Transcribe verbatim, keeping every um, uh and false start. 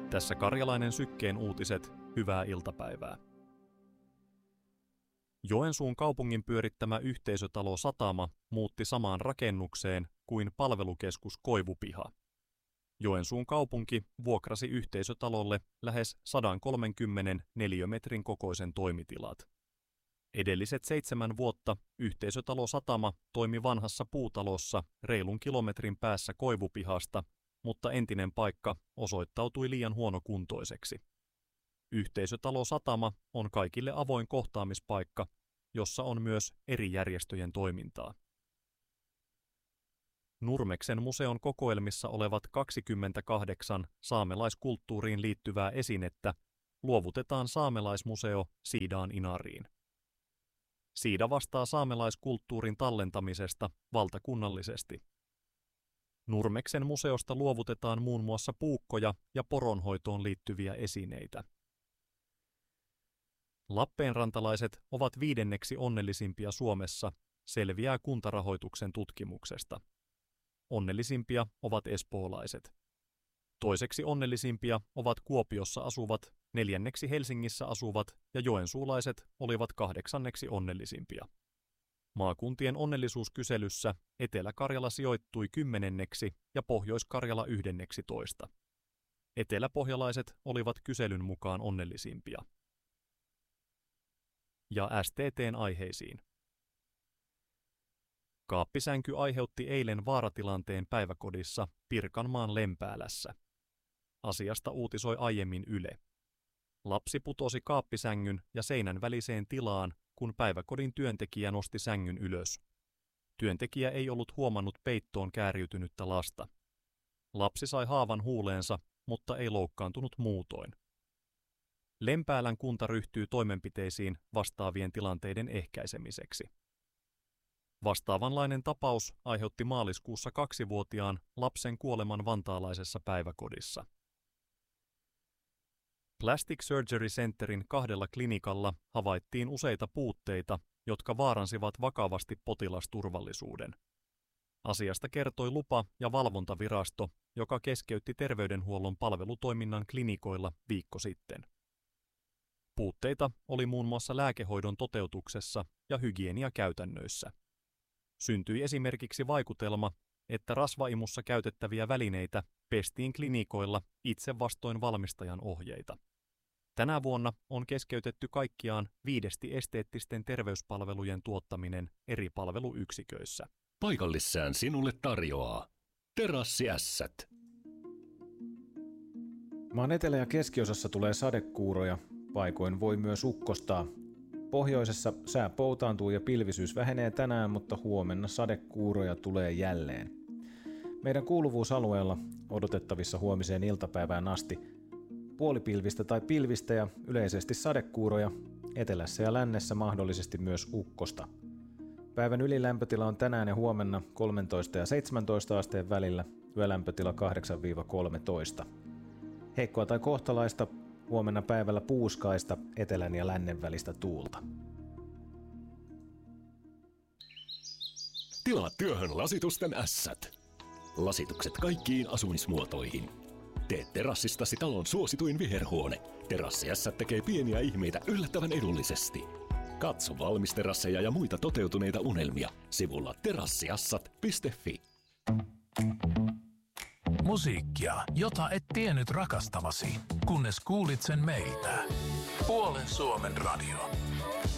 Tässä Karjalainen Sykkeen uutiset, hyvää iltapäivää. Joensuun kaupungin pyörittämä yhteisötalo Satama muutti samaan rakennukseen kuin palvelukeskus Koivupiha. Joensuun kaupunki vuokrasi yhteisötalolle lähes sata kolmekymmentä neliömetrin kokoisen toimitilat. Edelliset seitsemän vuotta yhteisötalo Satama toimi vanhassa puutalossa reilun kilometrin päässä Koivupihasta, mutta entinen paikka osoittautui liian huonokuntoiseksi. Yhteisötalo Satama on kaikille avoin kohtaamispaikka, jossa on myös eri järjestöjen toimintaa. Nurmeksen museon kokoelmissa olevat kaksikymmentäkahdeksan saamelaiskulttuuriin liittyvää esinettä luovutetaan saamelaismuseo Siidaan Inariin. Siida vastaa saamelaiskulttuurin tallentamisesta valtakunnallisesti. Nurmeksen museosta luovutetaan muun muassa puukkoja ja poronhoitoon liittyviä esineitä. Lappeenrantalaiset ovat viidenneksi onnellisimpia Suomessa, selviää Kuntarahoituksen tutkimuksesta. Onnellisimpia ovat espoolaiset. Toiseksi onnellisimpia ovat Kuopiossa asuvat, neljänneksi Helsingissä asuvat ja joensuulaiset olivat kahdeksanneksi onnellisimpia. Maakuntien onnellisuuskyselyssä Etelä-Karjala sijoittui kymmenenneksi ja Pohjois-Karjala yhdenneksi toista. Eteläpohjalaiset olivat kyselyn mukaan onnellisimpia. Ja S T T:n aiheisiin. Kaappisänky aiheutti eilen vaaratilanteen päiväkodissa Pirkanmaan Lempäälässä. Asiasta uutisoi aiemmin Yle. Lapsi putosi kaappisängyn ja seinän väliseen tilaan, kun päiväkodin työntekijä nosti sängyn ylös. Työntekijä ei ollut huomannut peittoon kääriytynyttä lasta. Lapsi sai haavan huuleensa, mutta ei loukkaantunut muutoin. Lempäälän kunta ryhtyy toimenpiteisiin vastaavien tilanteiden ehkäisemiseksi. Vastaavanlainen tapaus aiheutti maaliskuussa kaksivuotiaan lapsen kuoleman vantaalaisessa päiväkodissa. Plastic Surgery Centerin kahdella klinikalla havaittiin useita puutteita, jotka vaaransivat vakavasti potilasturvallisuuden. Asiasta kertoi lupa- ja valvontavirasto, joka keskeytti terveydenhuollon palvelutoiminnan klinikoilla viikko sitten. Puutteita oli muun muassa lääkehoidon toteutuksessa ja hygieniakäytännöissä. Syntyi esimerkiksi vaikutelma, että rasvaimussa käytettäviä välineitä pestiin klinikoilla itse vastoin valmistajan ohjeita. Tänä vuonna on keskeytetty kaikkiaan viidesti esteettisten terveyspalvelujen tuottaminen eri palveluyksiköissä. Paikallissään sinulle tarjoaa Terassiässät. Maan etelä- ja keskiosassa tulee sadekuuroja, paikoin voi myös ukkostaa. Pohjoisessa sää poutaantuu ja pilvisyys vähenee tänään, mutta huomenna sadekuuroja tulee jälleen. Meidän kuuluvuusalueella odotettavissa huomiseen iltapäivään asti puolipilvistä tai pilvistä ja yleisesti sadekuuroja, etelässä ja lännessä mahdollisesti myös ukkosta. Päivän ylilämpötila on tänään ja huomenna kolmetoista ja seitsemäntoista asteen välillä, yölämpötila kahdeksan kolmetoista. Heikkoa tai kohtalaista, huomenna päivällä puuskaista etelän ja lännen välistä tuulta. Tilaa työhön lasitusten ässät. Lasitukset kaikkiin asumismuotoihin. Tee terassistasi talon suosituin viherhuone. Terassiässät tekee pieniä ihmeitä yllättävän edullisesti. Katso valmisterasseja ja muita toteutuneita unelmia sivulla terassiassat piste fi. Musiikkia, jota et tiennyt rakastavasi, kunnes kuulit sen meiltä. Puolen Suomen radio.